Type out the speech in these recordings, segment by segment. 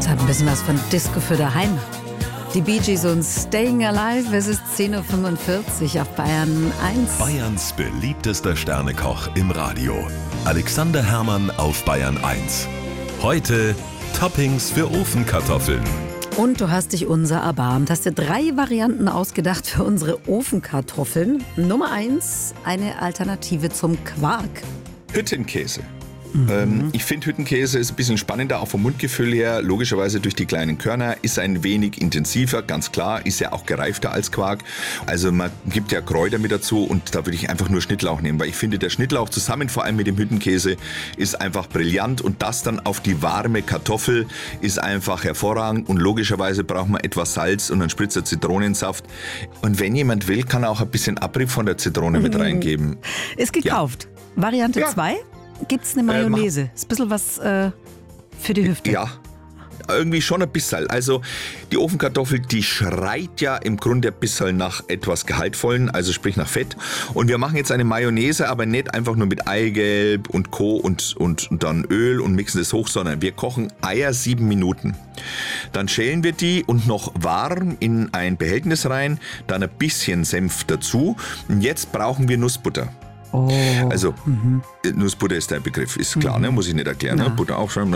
Das hat ein bisschen was von Disco für daheim. Die Bee Gees und Staying Alive, es ist 10.45 Uhr auf Bayern 1. Bayerns beliebtester Sternekoch im Radio. Alexander Herrmann auf Bayern 1. Heute Toppings für Ofenkartoffeln. Und du hast dich unser erbarmt. Hast dir 3 Varianten ausgedacht für unsere Ofenkartoffeln. Nummer 1, eine Alternative zum Quark. Hüttenkäse. Ich finde, Hüttenkäse ist ein bisschen spannender, auch vom Mundgefühl her. Logischerweise durch die kleinen Körner, ist ein wenig intensiver, ganz klar. Ist ja auch gereifter als Quark. Also man gibt ja Kräuter mit dazu und da würde ich einfach nur Schnittlauch nehmen, weil ich finde, der Schnittlauch zusammen, vor allem mit dem Hüttenkäse, ist einfach brillant und das dann auf die warme Kartoffel ist einfach hervorragend und logischerweise braucht man etwas Salz und einen Spritzer Zitronensaft. Und wenn jemand will, kann er auch ein bisschen Abrieb von der Zitrone mit reingeben. Ist gekauft. Ja. Variante 2? Gibt's eine Mayonnaise? Ist ein bisschen was für die Hüfte. Ja, irgendwie schon ein bisschen. Also die Ofenkartoffel, die schreit ja im Grunde ein bisschen nach etwas Gehaltvollen, also sprich nach Fett. Und wir machen jetzt eine Mayonnaise, aber nicht einfach nur mit Eigelb und Co. und dann Öl und mixen das hoch, sondern wir kochen Eier 7 Minuten. Dann schälen wir die und noch warm in ein Behältnis rein, dann ein bisschen Senf dazu. Und jetzt brauchen wir Nussbutter. Oh. Also, Nussbutter ist der Begriff, ist klar, ne? Muss ich nicht erklären. Ne? Butter aufschreiben.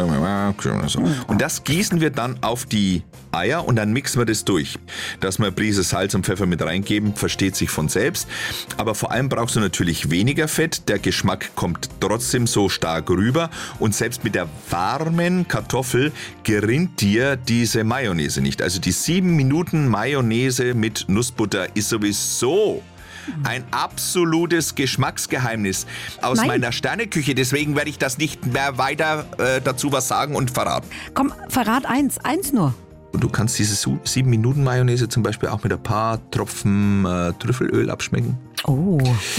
Und das gießen wir dann auf die Eier und dann mixen wir das durch. Dass wir eine Prise Salz und Pfeffer mit reingeben, versteht sich von selbst. Aber vor allem brauchst du natürlich weniger Fett. Der Geschmack kommt trotzdem so stark rüber. Und selbst mit der warmen Kartoffel gerinnt dir diese Mayonnaise nicht. Also die 7 Minuten Mayonnaise mit Nussbutter ist sowieso ein absolutes Geschmacksgeheimnis aus meiner Sterneküche. Deswegen werde ich das nicht mehr weiter dazu was sagen und verraten. Komm, verrat eins nur. Und du kannst diese 7 Minuten Mayonnaise zum Beispiel auch mit ein paar Tropfen Trüffelöl abschmecken. Oh.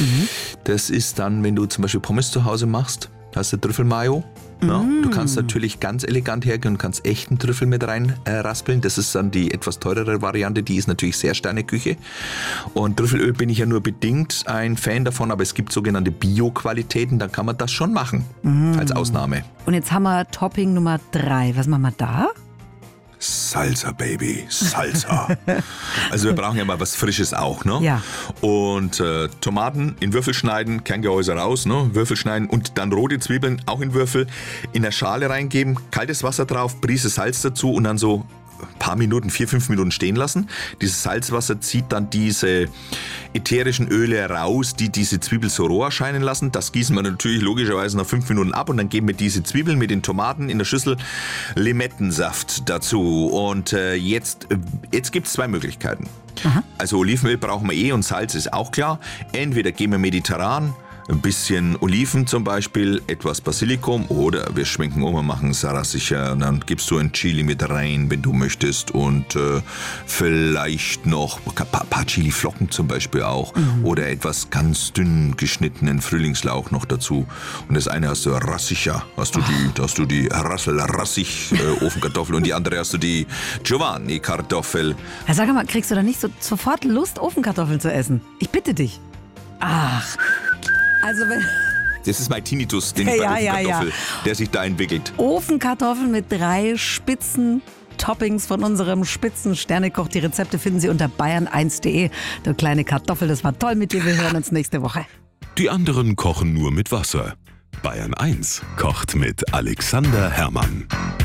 Das ist dann, wenn du zum Beispiel Pommes zu Hause machst, hast du Trüffelmayo. Ja, du kannst natürlich ganz elegant hergehen und kannst echten Trüffel mit rein raspeln. Das ist dann die etwas teurere Variante, die ist natürlich sehr Sterneküche. Und Trüffelöl bin ich ja nur bedingt ein Fan davon, aber es gibt sogenannte Bio-Qualitäten, dann kann man das schon machen, als Ausnahme. Und jetzt haben wir Topping Nummer 3. Was machen wir da? Salsa, Baby, Salsa. Also wir brauchen ja mal was Frisches auch, ne? Ja. Und Tomaten in Würfel schneiden, Kerngehäuse raus, ne? Würfel schneiden und dann rote Zwiebeln auch in Würfel in der Schale reingeben, kaltes Wasser drauf, Prise Salz dazu und dann so ein paar Minuten, 4-5 Minuten stehen lassen. Dieses Salzwasser zieht dann diese ätherischen Öle raus, die diese Zwiebel so roh erscheinen lassen. Das gießen wir natürlich logischerweise nach 5 Minuten ab und dann geben wir diese Zwiebeln mit den Tomaten in der Schüssel Limettensaft dazu. Und jetzt gibt es 2 Möglichkeiten. Aha. Also Olivenöl brauchen wir und Salz ist auch klar. Entweder gehen wir mediterran, ein bisschen Oliven zum Beispiel, etwas Basilikum oder wir schwenken um und machen Sarasicher. Dann gibst du ein Chili mit rein, wenn du möchtest und vielleicht noch ein paar Chiliflocken zum Beispiel auch oder etwas ganz dünn geschnittenen Frühlingslauch noch dazu. Und das eine hast du Rassicher, hast du die Rassel-Rassig Ofenkartoffel und die andere hast du die Giovanni-Kartoffel. Ja, sag mal, kriegst du da nicht sofort Lust, Ofenkartoffeln zu essen? Ich bitte dich. Ach... Also wenn das ist mein Tinnitus, den Ofenkartoffel, der sich da entwickelt. Ofenkartoffeln mit 3 spitzen Toppings von unserem Spitzen-Sternekoch. Die Rezepte finden Sie unter bayern1.de. Du kleine Kartoffel, das war toll mit dir. Wir hören uns nächste Woche. Die anderen kochen nur mit Wasser. Bayern 1 kocht mit Alexander Herrmann.